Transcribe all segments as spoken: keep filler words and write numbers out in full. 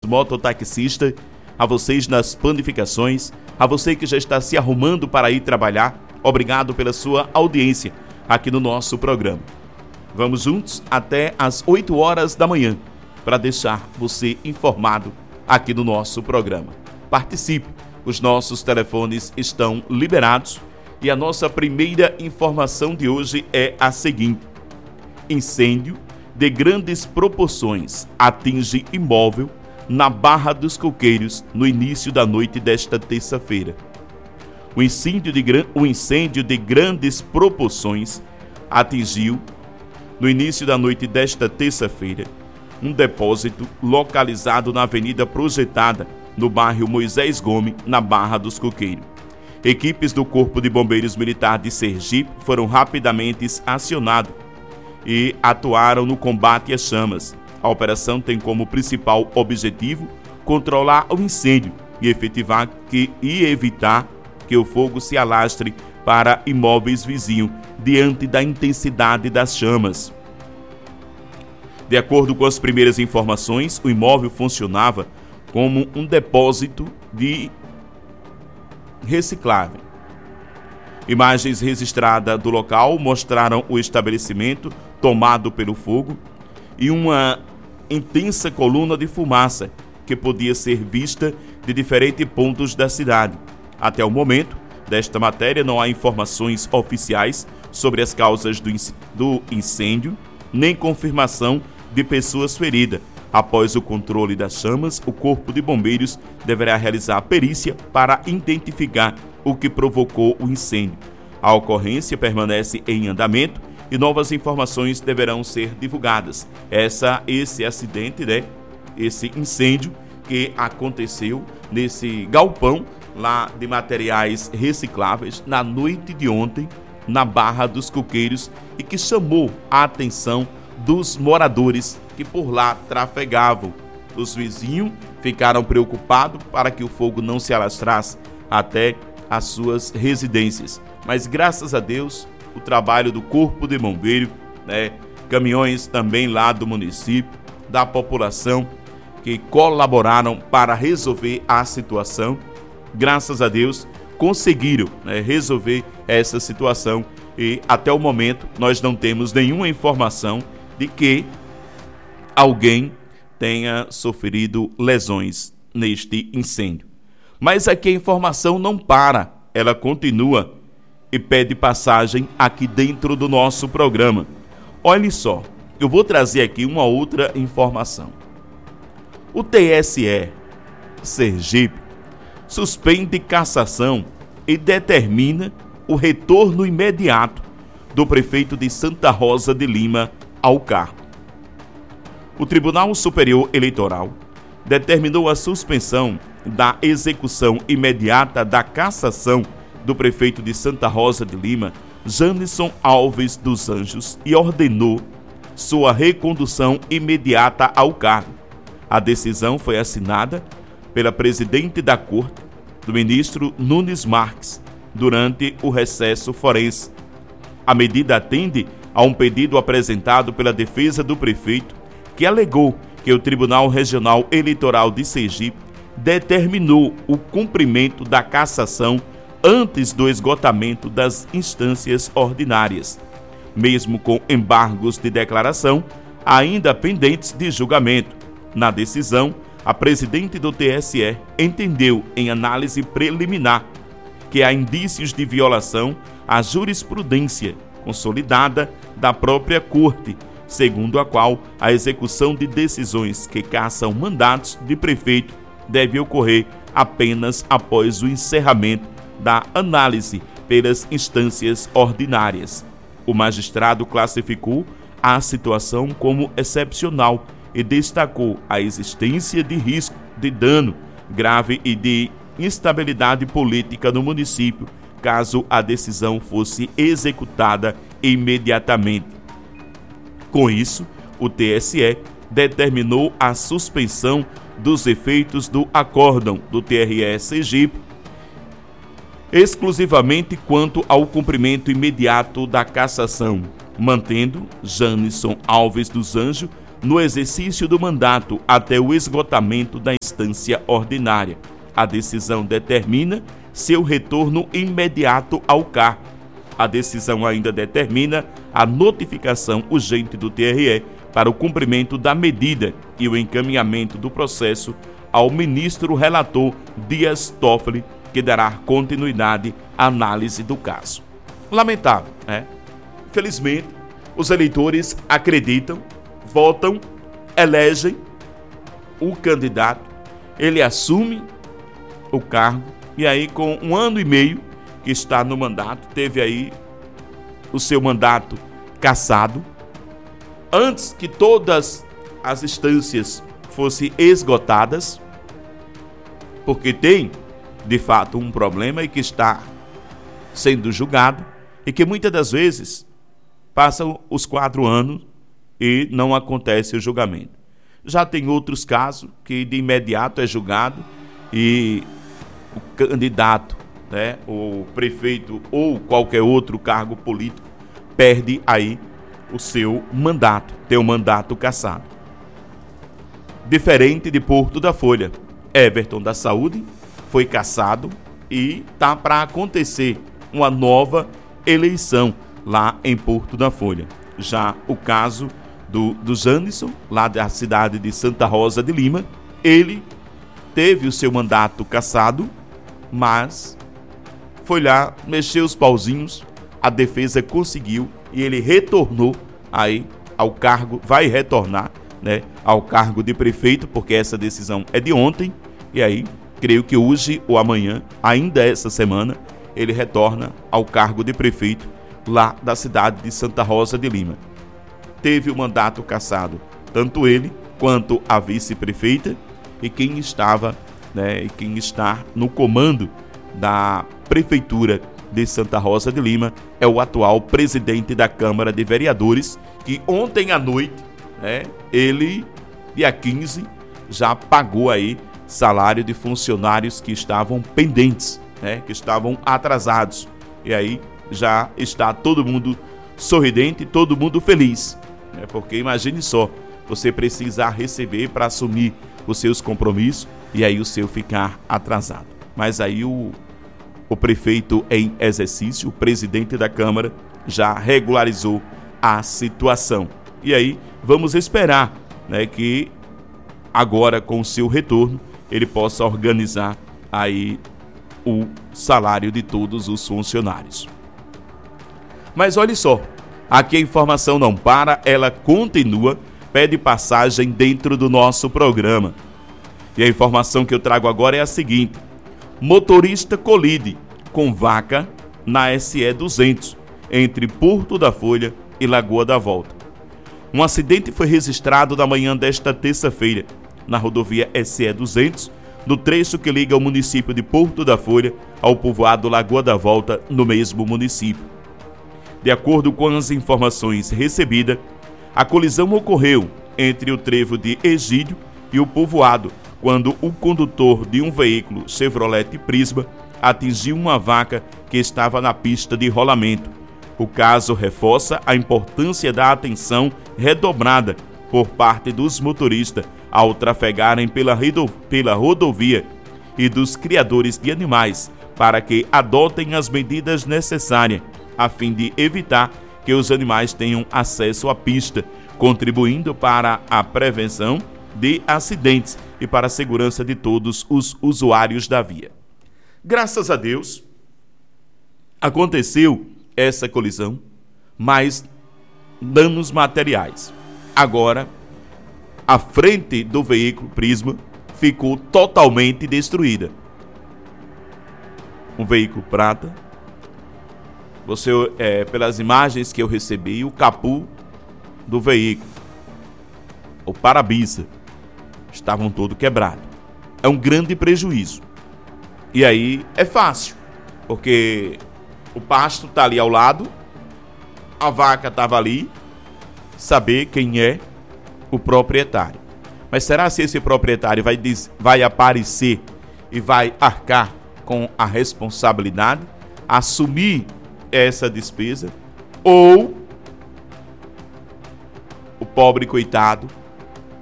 mototaxistas, a vocês nas panificações, a você que já está se arrumando para ir trabalhar, obrigado pela sua audiência aqui no nosso programa. Vamos juntos até às oito horas da manhã para deixar você informado aqui no nosso programa. Participe, os nossos telefones estão liberados e a nossa primeira informação de hoje é a seguinte: incêndio de grandes proporções atinge imóvel na Barra dos Coqueiros no início da noite desta terça-feira. O incêndio de, o incêndio de grandes proporções atingiu, no início da noite desta terça-feira, um depósito localizado na Avenida Projetada, no bairro Moisés Gomes, na Barra dos Coqueiros. Equipes do Corpo de Bombeiros Militar de Sergipe foram rapidamente acionadas e atuaram no combate às chamas. A operação tem como principal objetivo controlar o incêndio e efetivar que, e evitar que o fogo se alastre para imóveis vizinhos diante da intensidade das chamas. De acordo com as primeiras informações, o imóvel funcionava como um depósito de reciclável. Imagens registradas do local mostraram o estabelecimento tomado pelo fogo e uma intensa coluna de fumaça que podia ser vista de diferentes pontos da cidade. Até o momento desta matéria não há informações oficiais sobre as causas do incêndio, nem confirmação de pessoas feridas. Após o controle das chamas, o Corpo de Bombeiros deverá realizar a perícia para identificar o que provocou o incêndio. A ocorrência permanece em andamento e novas informações deverão ser divulgadas. Essa, esse acidente, né? Esse incêndio que aconteceu nesse galpão lá de materiais recicláveis na noite de ontem, na Barra dos Coqueiros, e que chamou a atenção dos moradores que por lá trafegavam. Os vizinhos ficaram preocupados para que o fogo não se alastrasse até as suas residências. Mas graças a Deus, o trabalho do Corpo de Bombeiro, né, caminhões também lá do município, da população, que colaboraram para resolver a situação, graças a Deus, conseguiram, né, resolver essa situação e até o momento nós não temos nenhuma informação de que alguém tenha sofrido lesões neste incêndio. Mas aqui a informação não para, ela continua e pede passagem aqui dentro do nosso programa. Olhe só, eu vou trazer aqui uma outra informação. O T S E Sergipe suspende cassação e determina o retorno imediato do prefeito de Santa Rosa de Lima ao cargo. O Tribunal Superior Eleitoral determinou a suspensão da execução imediata da cassação do prefeito de Santa Rosa de Lima, Janison Alves dos Anjos, e ordenou sua recondução imediata ao cargo. A decisão foi assinada pela presidente da Corte, do ministro Nunes Marques, durante o recesso forense. A medida atende a um pedido apresentado pela defesa do prefeito, que alegou que o Tribunal Regional Eleitoral de Sergipe determinou o cumprimento da cassação antes do esgotamento das instâncias ordinárias, mesmo com embargos de declaração ainda pendentes de julgamento. Na decisão, a presidente do T S E entendeu, em análise preliminar, que há indícios de violação à jurisprudência consolidada da própria Corte, segundo a qual a execução de decisões que cassam mandatos de prefeito deve ocorrer apenas após o encerramento da análise pelas instâncias ordinárias. O magistrado classificou a situação como excepcional e destacou a existência de risco de dano grave e de instabilidade política no município, caso a decisão fosse executada imediatamente. Com isso, o T S E determinou a suspensão dos efeitos do acórdão do T R E Sergipe, exclusivamente quanto ao cumprimento imediato da cassação, mantendo Janison Alves dos Anjos no exercício do mandato até o esgotamento da instância ordinária. A decisão determina seu retorno imediato ao cargo. A decisão ainda determina a notificação urgente do T R E para o cumprimento da medida e o encaminhamento do processo ao ministro relator Dias Toffoli, que dará continuidade à análise do caso. Lamentável, né? Felizmente, os eleitores acreditam, votam, elegem o candidato, ele assume o cargo e aí com um ano e meio que está no mandato, teve aí o seu mandato cassado, antes que todas as instâncias fossem esgotadas, porque tem, de fato, um problema e que está sendo julgado e que muitas das vezes passam os quatro anos e não acontece o julgamento. Já tem outros casos que de imediato é julgado e o candidato, né, o prefeito ou qualquer outro cargo político perde aí o seu mandato, tem o mandato cassado. Diferente de Porto da Folha, Everton da Saúde foi cassado e tá para acontecer uma nova eleição lá em Porto da Folha. Já o caso do, do Janderson, lá da cidade de Santa Rosa de Lima, ele teve o seu mandato cassado, mas foi lá, mexeu os pauzinhos, a defesa conseguiu e ele retornou aí ao cargo, vai retornar, né, ao cargo de prefeito, porque essa decisão é de ontem, e aí creio que hoje ou amanhã, ainda essa semana, ele retorna ao cargo de prefeito lá da cidade de Santa Rosa de Lima. Teve o mandato cassado, tanto ele quanto a vice-prefeita e quem estava, né, e quem está no comando da prefeitura de Santa Rosa de Lima é o atual presidente da Câmara de Vereadores, que ontem à noite, né, ele, dia quinze, já pagou aí salário de funcionários que estavam pendentes, né, que estavam atrasados. E aí já está todo mundo sorridente, todo mundo feliz, né, porque imagine só, você precisar receber para assumir os seus compromissos e aí o seu ficar atrasado. Mas aí o, o prefeito em exercício, o presidente da Câmara, já regularizou a situação. E aí vamos esperar, né, que agora com o seu retorno ele possa organizar aí o salário de todos os funcionários. Mas olhe só, aqui a informação não para, ela continua, pede passagem dentro do nosso programa. E a informação que eu trago agora é a seguinte: motorista colide com vaca na S E duzentos, entre Porto da Folha e Lagoa da Volta. Um acidente foi registrado na manhã desta terça-feira, na rodovia S E duzentos, no trecho que liga o município de Porto da Folha ao povoado Lagoa da Volta, no mesmo município. De acordo com as informações recebidas, a colisão ocorreu entre o trevo de Egídio e o povoado, quando o condutor de um veículo Chevrolet Prisma atingiu uma vaca que estava na pista de rolamento. O caso reforça a importância da atenção redobrada por parte dos motoristas ao trafegarem pela, pela rodovia e dos criadores de animais para que adotem as medidas necessárias a fim de evitar que os animais tenham acesso à pista, contribuindo para a prevenção de acidentes e para a segurança de todos os usuários da via. Graças a Deus, aconteceu essa colisão, mas danos materiais. Agora, a frente do veículo Prisma ficou totalmente destruída. Um veículo prata. Você, é, pelas imagens que eu recebi, o capô do veículo, o para-brisa, estavam todo quebrado. É um grande prejuízo. E aí é fácil, porque o pasto está ali ao lado, a vaca estava ali, saber quem é o proprietário. Mas será se esse proprietário vai, vai aparecer e vai arcar com a responsabilidade, assumir essa despesa, ou o pobre coitado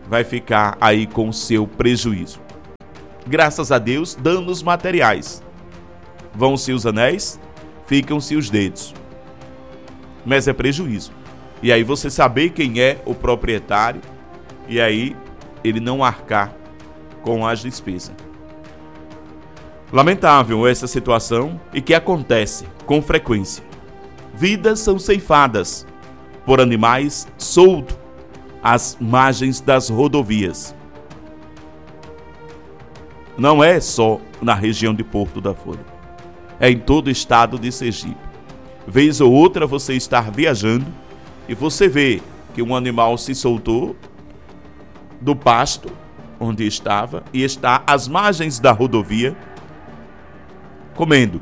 vai ficar aí com o seu prejuízo. Graças a Deus, danos materiais. Vão-se os anéis, ficam-se os dedos. Mas é prejuízo. E aí você saber quem é o proprietário e aí ele não arcar com as despesas. Lamentável essa situação e que acontece com frequência. Vidas são ceifadas por animais soltos às margens das rodovias. Não é só na região de Porto da Folha. É em todo o estado de Sergipe. Vez ou outra você estar viajando e você vê que um animal se soltou do pasto onde estava e está às margens da rodovia comendo.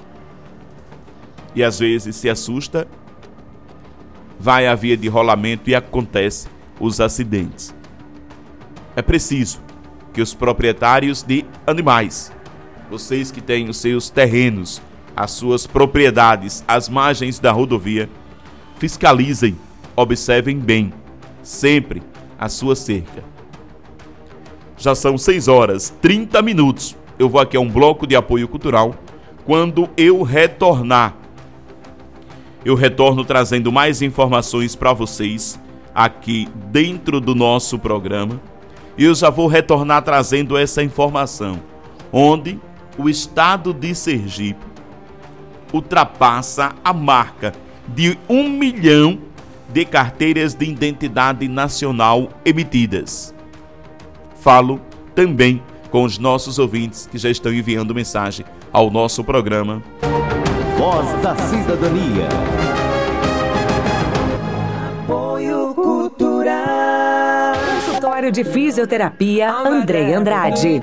E às vezes se assusta, vai à via de rolamento e acontece os acidentes. É preciso que os proprietários de animais, vocês que têm os seus terrenos, as suas propriedades às margens da rodovia, fiscalizem, observem bem, sempre a sua cerca. Já são seis horas e trinta minutos. Eu vou aqui a um bloco de apoio cultural. Quando eu retornar, eu retorno trazendo mais informações para vocês aqui dentro do nosso programa. E eu já vou retornar trazendo essa informação, onde o estado de Sergipe ultrapassa a marca de um milhão de carteiras de identidade nacional emitidas. Falo também com os nossos ouvintes que já estão enviando mensagem ao nosso programa. Voz da Cidadania. Apoio Cultural. Consultório de Fisioterapia André Andrade.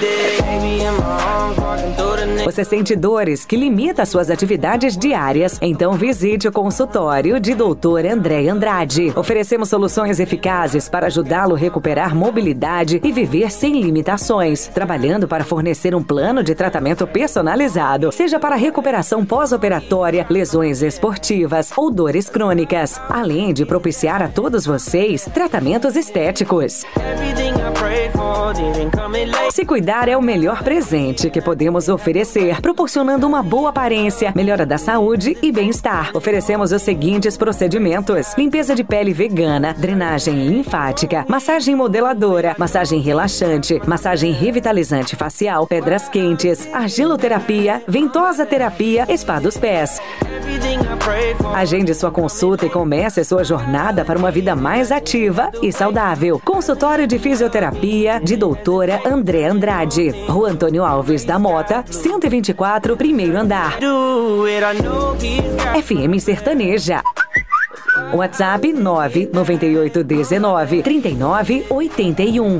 Você sente dores que limitam suas atividades diárias? Então visite o consultório de doutor André Andrade. Oferecemos soluções eficazes para ajudá-lo a recuperar mobilidade e viver sem limitações, trabalhando para fornecer um plano de tratamento personalizado, seja para recuperação pós-operatória, lesões esportivas ou dores crônicas, além de propiciar a todos vocês tratamentos estéticos. Se cuidar é o melhor presente que podemos oferecer, proporcionando uma boa aparência, melhora da saúde e bem-estar. Oferecemos os seguintes procedimentos: limpeza de pele vegana, drenagem linfática, massagem modeladora, massagem relaxante, massagem revitalizante facial, pedras quentes, argiloterapia, ventosa terapia, spa dos pés. Agende sua consulta e comece sua jornada para uma vida mais ativa e saudável. Consultório de Fisioterapia de doutora André Andrade, Rua Antônio Alves da Mota, cento e vinte e quatro, primeiro andar. F M Sertaneja. WhatsApp nove nove oito um nove, três nove oito um.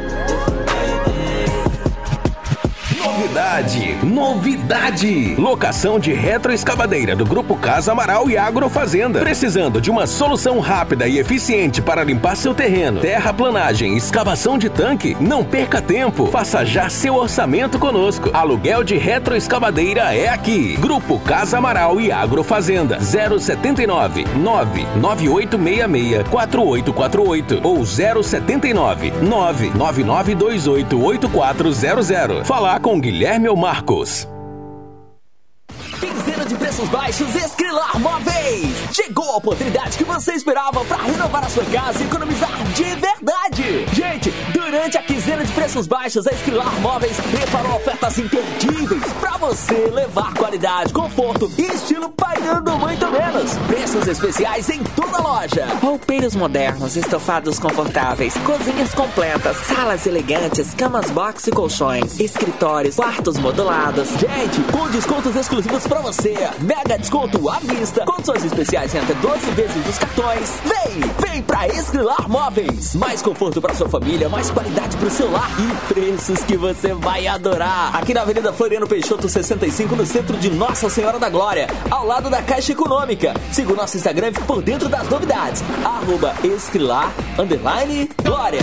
Novidade, novidade! Locação de retroescavadeira do Grupo Casa Amaral e Agrofazenda. Precisando de uma solução rápida e eficiente para limpar seu terreno, terraplanagem, escavação de tanque? Não perca tempo, faça já seu orçamento conosco. Aluguel de retroescavadeira é aqui. Grupo Casa Amaral e Agrofazenda. zero sete nove, nove nove oito seis seis, quatro oito quatro oito ou zero sete nove, nove nove nove dois oito, oito quatro zero zero. Falar com Guilherme ou Marcos. Quinzena de preços baixos Escrilar Móveis. Chegou a oportunidade que você esperava para renovar a sua casa e economizar de verdade. Gente, durante a quinzena de preços baixos, a Escrilar Móveis preparou ofertas imperdíveis para você levar qualidade, conforto e estilo pagando muito menos. Preços especiais em toda a loja. Roupeiros modernos, estofados confortáveis, cozinhas completas, salas elegantes, camas box e colchões, escritórios, quartos modulados. Gente, com descontos exclusivos para você. Mega desconto à vista, condições especiais em até doze vezes dos cartões. Vem, vem pra Escrilar Móveis. Mais conforto para sua família, mais qualidade pro seu lar e preços que você vai adorar. Aqui na Avenida Floriano Peixoto sessenta e cinco, no centro de Nossa Senhora da Glória, ao lado da Caixa Econômica. Siga o nosso Instagram por dentro das novidades. Arroba Escrilar, underline, Glória.